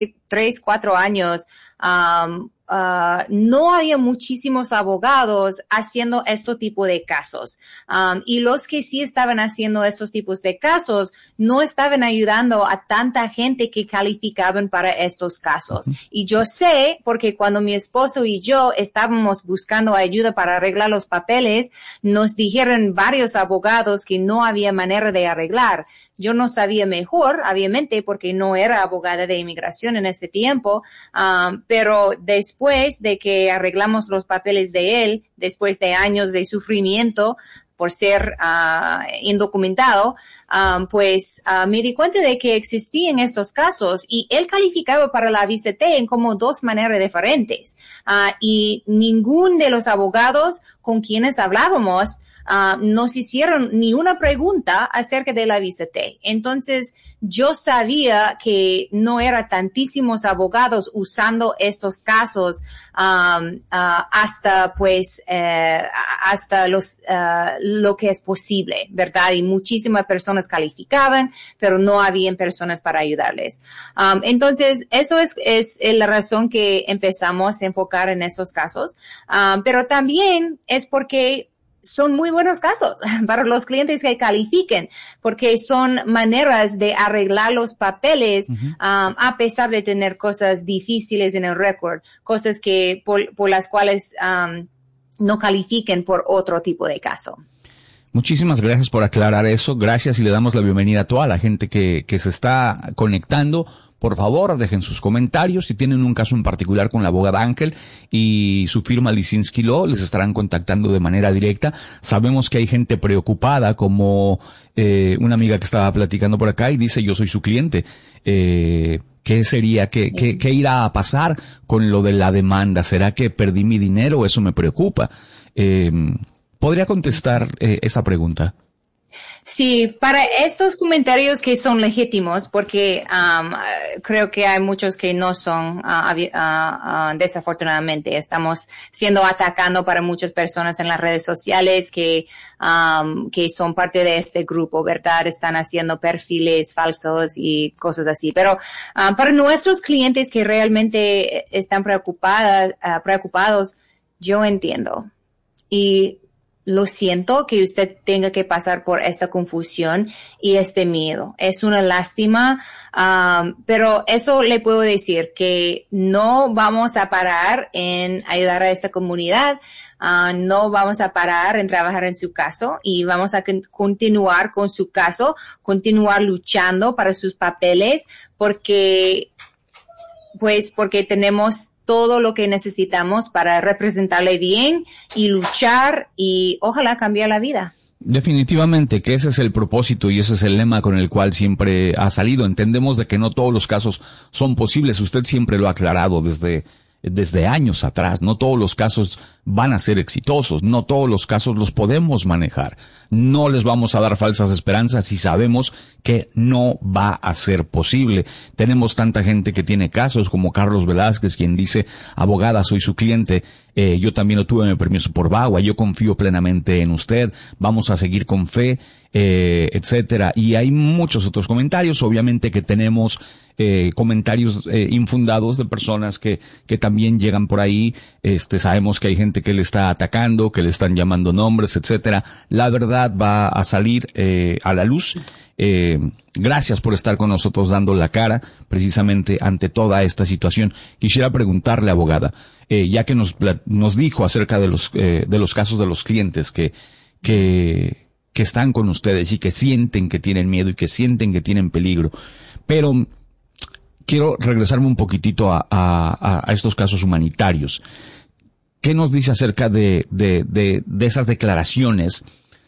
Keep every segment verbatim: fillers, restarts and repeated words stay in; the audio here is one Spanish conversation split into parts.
tres, cuatro años, um, Uh, no había muchísimos abogados haciendo este tipo de casos. Um, y los que sí estaban haciendo estos tipos de casos no estaban ayudando a tanta gente que calificaban para estos casos. Uh-huh. Y yo sé, porque cuando mi esposo y yo estábamos buscando ayuda para arreglar los papeles, nos dijeron varios abogados que no había manera de arreglar. Yo no sabía mejor, obviamente, porque no era abogada de inmigración en este tiempo, um, pero después de que arreglamos los papeles de él, después de años de sufrimiento por ser uh, indocumentado, um, pues uh, me di cuenta de que existían estos casos y él calificaba para la visa T en como dos maneras diferentes. Uh, y ningún de los abogados con quienes hablábamos Uh, nos hicieron ni una pregunta acerca de la visa T. Entonces, yo sabía que no eran tantísimos abogados usando estos casos um, uh, hasta, pues, uh, hasta los uh, lo que es posible, ¿verdad? Y muchísimas personas calificaban, pero no habían personas para ayudarles. Um, entonces, eso es, es la razón que empezamos a enfocar en estos casos. Um, pero también es porque son muy buenos casos para los clientes que califiquen, porque son maneras de arreglar los papeles, uh-huh. um, a pesar de tener cosas difíciles en el récord, cosas que por, por las cuales um, no califiquen por otro tipo de caso. Muchísimas gracias por aclarar eso. Gracias y le damos la bienvenida a toda la gente que, que se está conectando. Por favor, dejen sus comentarios. Si tienen un caso en particular con la abogada Ángel y su firma Lisinski Law, les estarán contactando de manera directa. Sabemos que hay gente preocupada, como eh, una amiga que estaba platicando por acá y dice, yo soy su cliente. Eh, ¿Qué sería? ¿Qué, qué, qué irá a pasar con lo de la demanda? ¿Será que perdí mi dinero? Eso me preocupa. Eh, ¿Podría contestar eh, esa pregunta? Sí, para estos comentarios que son legítimos, porque um, creo que hay muchos que no son, uh, uh, uh, desafortunadamente. Estamos siendo atacando para muchas personas en las redes sociales que, um, que son parte de este grupo, ¿verdad? Están haciendo perfiles falsos y cosas así. Pero uh, para nuestros clientes que realmente están preocupadas, uh, preocupados, yo entiendo. Y lo siento que usted tenga que pasar por esta confusión y este miedo. Es una lástima, um, pero eso le puedo decir, que no vamos a parar en ayudar a esta comunidad, uh, no vamos a parar en trabajar en su caso y vamos a con- continuar con su caso, continuar luchando para sus papeles, porque pues porque tenemos todo lo que necesitamos para representarle bien y luchar y ojalá cambiar la vida. Definitivamente que ese es el propósito y ese es el lema con el cual siempre ha salido. Entendemos de que no todos los casos son posibles. Usted siempre lo ha aclarado desde desde años atrás. No todos los casos van a ser exitosos. No todos los casos los podemos manejar. No les vamos a dar falsas esperanzas si sabemos que no va a ser posible. Tenemos tanta gente que tiene casos, como Carlos Velázquez, quien dice, abogada, soy su cliente. Eh, yo también obtuve mi permiso por VAWA. Yo confío plenamente en usted. Vamos a seguir con fe, eh, etcétera. Y hay muchos otros comentarios. Obviamente que tenemos eh, comentarios eh, infundados de personas que que también llegan por ahí. Este, sabemos que hay gente que le está atacando, que le están llamando nombres, etcétera. La verdad va a salir eh, a la luz. Eh, gracias por estar con nosotros dando la cara precisamente ante toda esta situación. Quisiera preguntarle, abogada, eh, ya que nos nos dijo acerca de los eh, de los casos de los clientes que que que están con ustedes y que sienten que tienen miedo y que sienten que tienen peligro, pero quiero regresarme un poquitito a, a, a estos casos humanitarios. ¿Qué nos dice acerca de, de, de, de esas declaraciones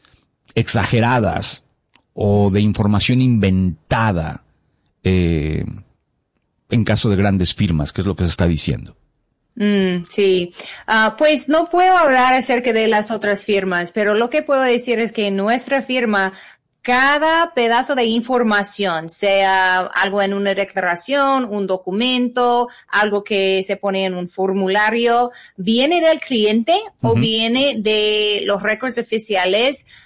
exageradas o de información inventada eh, en caso de grandes firmas? ¿Qué es lo que se está diciendo? Mm, sí, uh, pues no puedo hablar acerca de las otras firmas, pero lo que puedo decir es que en nuestra firma, cada pedazo de información, sea algo en una declaración, un documento, algo que se pone en un formulario, viene del cliente uh-huh. o viene de los récords oficiales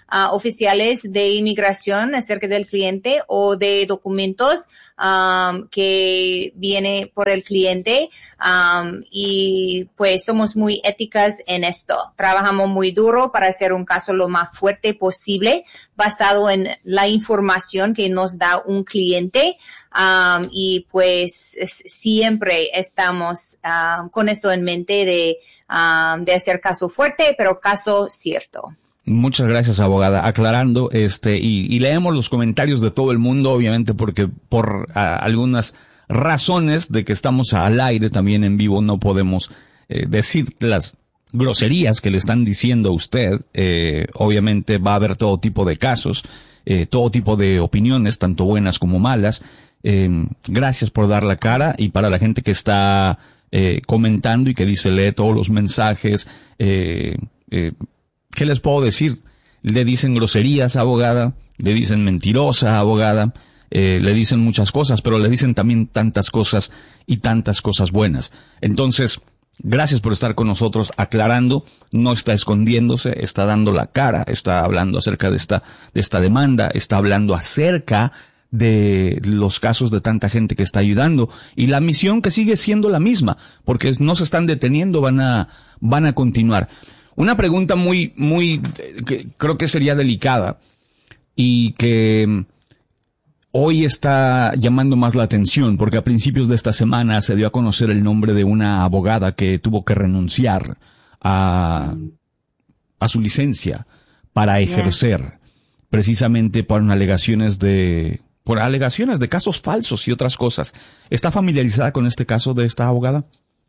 uh, oficiales de inmigración acerca del cliente o de documentos um, que viene por el cliente um, y pues somos muy éticas en esto. Trabajamos muy duro para hacer un caso lo más fuerte posible basado en la información que nos da un cliente. Um, y pues siempre estamos um, con esto en mente de, um, de hacer caso fuerte, pero caso cierto. Muchas gracias, abogada. Aclarando, este, y, y leemos los comentarios de todo el mundo, obviamente, porque por a, algunas razones de que estamos al aire también en vivo no podemos eh, decir las groserías que le están diciendo a usted. Eh, obviamente va a haber todo tipo de casos, eh, todo tipo de opiniones, tanto buenas como malas. Eh, gracias por dar la cara, y para la gente que está eh, comentando y que dice lee todos los mensajes, eh, eh, ¿qué les puedo decir? Le dicen groserías, abogada, le dicen mentirosa, abogada, eh, le dicen muchas cosas, pero le dicen también tantas cosas y tantas cosas buenas. Entonces, gracias por estar con nosotros aclarando, no está escondiéndose, está dando la cara, está hablando acerca de esta, de esta demanda, está hablando acerca de los casos de tanta gente que está ayudando y la misión que sigue siendo la misma, porque no se están deteniendo, van a, van a continuar. Una pregunta muy, muy, que creo que sería delicada y que hoy está llamando más la atención, porque a principios de esta semana se dio a conocer el nombre de una abogada que tuvo que renunciar a, a su licencia para ejercer, yeah. precisamente por alegaciones de, por alegaciones de casos falsos y otras cosas. ¿Está familiarizada con este caso de esta abogada?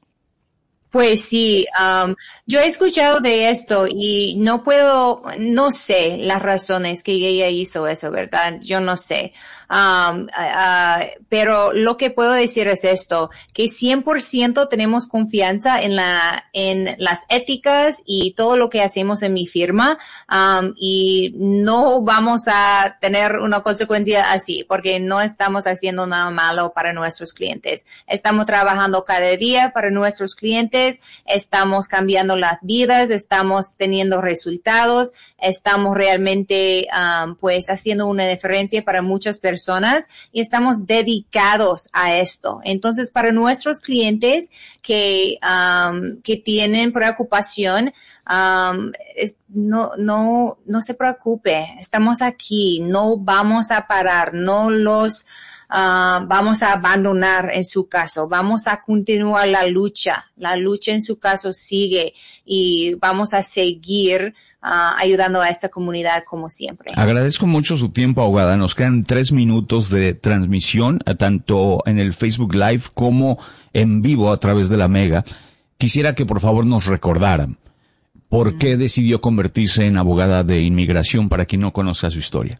Pues sí, um, yo he escuchado de esto y no puedo, no sé las razones que ella hizo eso, ¿verdad? Yo no sé. Um, uh, uh, pero lo que puedo decir es esto, que cien por ciento tenemos confianza en la, en las éticas y todo lo que hacemos en mi firma, um, y no vamos a tener una consecuencia así, porque no estamos haciendo nada malo para nuestros clientes. Estamos trabajando cada día para nuestros clientes, estamos cambiando las vidas, estamos teniendo resultados, estamos realmente, um, pues haciendo una diferencia para muchas personas. personas y estamos dedicados a esto. Entonces, para nuestros clientes que, um, que tienen preocupación, um, es, no, no, no se preocupe. Estamos aquí. No vamos a parar. No los Uh, vamos a abandonar en su caso, vamos a continuar la lucha, la lucha en su caso sigue y vamos a seguir uh, ayudando a esta comunidad como siempre. Agradezco mucho su tiempo, abogada. Nos quedan tres minutos de transmisión, tanto en el Facebook Live como en vivo a través de la Mega. Quisiera que por favor nos recordaran por mm. qué decidió convertirse en abogada de inmigración para quien no conozca su historia.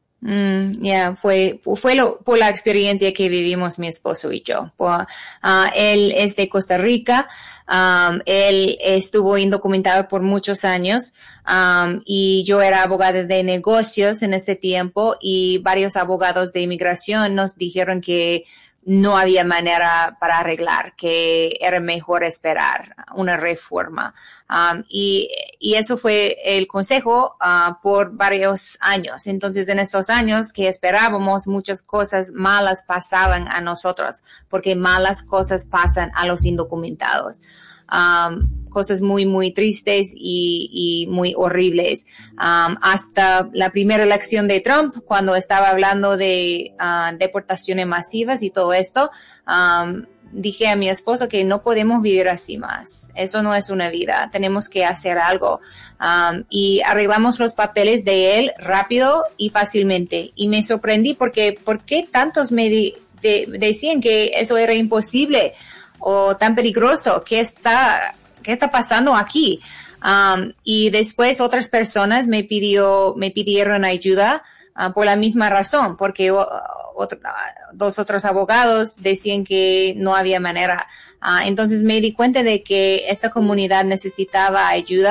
Mm, ya, yeah, fue, fue lo, por la experiencia que vivimos mi esposo y yo. Por, uh, él es de Costa Rica, um, él estuvo indocumentado por muchos años, um, y yo era abogada de negocios en este tiempo y varios abogados de inmigración nos dijeron que no había manera para arreglar, que era mejor esperar una reforma. Um, y, y eso fue el consejo uh, por varios años. Entonces, en estos años que esperábamos, muchas cosas malas pasaban a nosotros, porque malas cosas pasan a los indocumentados. Um, cosas muy, muy tristes y, y muy horribles. Um, hasta la primera elección de Trump, cuando estaba hablando de uh, deportaciones masivas y todo esto, um, dije a mi esposo que no podemos vivir así más. Eso no es una vida. Tenemos que hacer algo. Um, y arreglamos los papeles de él rápido y fácilmente. Y me sorprendí porque, ¿por qué tantos me di, de, decían que eso era imposible? O tan peligroso, ¿qué está, qué está pasando aquí? Um, y después otras personas me pidió, me pidieron ayuda, uh, por la misma razón, porque uh, otro, uh, dos otros abogados decían que no había manera. Uh, entonces me di cuenta de que esta comunidad necesitaba ayuda,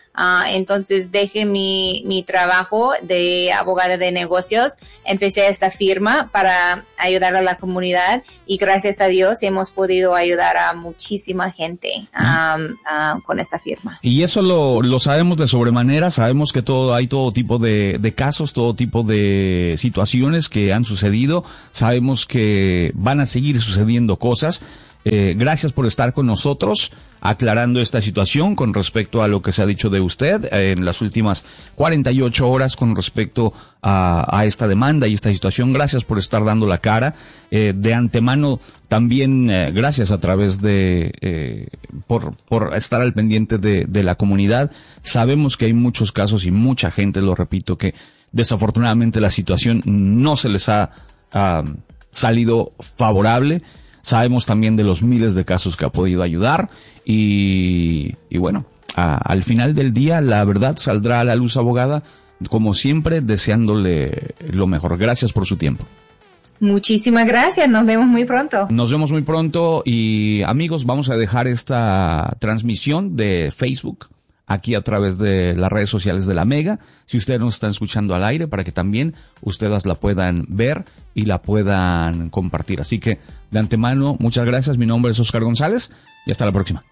Uh, entonces dejé mi, mi trabajo de abogada de negocios, empecé esta firma para ayudar a la comunidad y gracias a Dios hemos podido ayudar a muchísima gente um, uh, con esta firma. Y eso lo, lo sabemos de sobremanera, sabemos que todo, hay todo tipo de, de casos, todo tipo de situaciones que han sucedido, sabemos que van a seguir sucediendo cosas. Eh, gracias por estar con nosotros aclarando esta situación con respecto a lo que se ha dicho de usted eh, en las últimas cuarenta y ocho horas con respecto a, a esta demanda y esta situación. Gracias por estar dando la cara. Eh, de antemano también eh, gracias a través de eh, por, por estar al pendiente de, de la comunidad. Sabemos que hay muchos casos y mucha gente, lo repito, que desafortunadamente la situación no se les ha uh, salido favorable. Sabemos también de los miles de casos que ha podido ayudar y, y bueno, a, al final del día la verdad saldrá a la luz, abogada, como siempre, deseándole lo mejor. Gracias por su tiempo. Muchísimas gracias, nos vemos muy pronto. Nos vemos muy pronto y amigos, vamos a dejar esta transmisión de Facebook aquí a través de las redes sociales de la Mega, si ustedes nos están escuchando al aire, para que también ustedes la puedan ver y la puedan compartir. Así que, de antemano, muchas gracias. Mi nombre es Oscar González y hasta la próxima.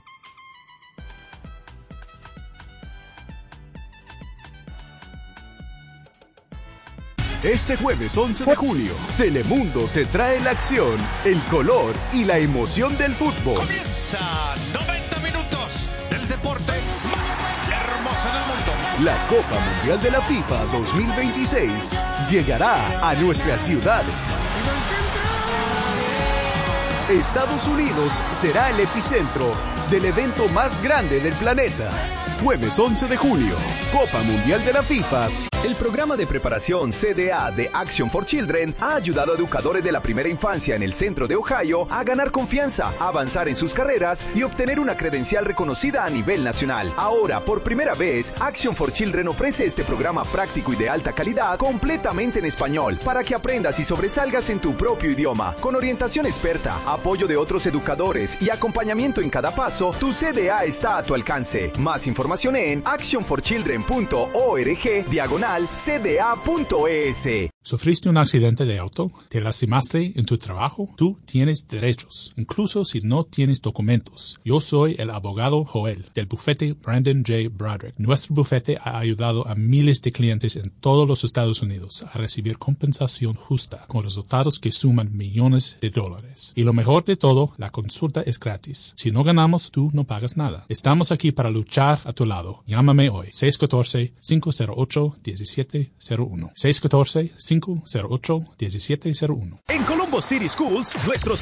Este jueves once de junio, Telemundo te trae la acción, el color y la emoción del fútbol. Comienza noventa minutos del deporte más hermoso del mundo. La Copa Mundial de la FIFA dos mil veintiséis llegará a nuestras ciudades. Estados Unidos será el epicentro del evento más grande del planeta. Jueves once de junio, Copa Mundial de la FIFA. El programa de preparación C D A de Action for Children ha ayudado a educadores de la primera infancia en el centro de Ohio a ganar confianza, avanzar en sus carreras y obtener una credencial reconocida a nivel nacional. Ahora, por primera vez, Action for Children ofrece este programa práctico y de alta calidad completamente en español para que aprendas y sobresalgas en tu propio idioma. Con orientación experta, apoyo de otros educadores y acompañamiento en cada paso, tu C D A está a tu alcance. Más información en action for children punto org diagonal C D A punto E S. ¿Sufriste un accidente de auto? ¿Te lastimaste en tu trabajo? Tú tienes derechos, incluso si no tienes documentos. Yo soy el abogado Joel, del bufete Brandon J. Broderick. Nuestro bufete ha ayudado a miles de clientes en todos los Estados Unidos a recibir compensación justa, con resultados que suman millones de dólares. Y lo mejor de todo, la consulta es gratis. Si no ganamos, tú no pagas nada. Estamos aquí para luchar a tu lado. Llámame hoy, seis uno cuatro, cinco cero ocho, uno siete cero uno. seis uno cuatro, cinco cero ocho, uno siete cero uno. En Colombo City Schools, nuestros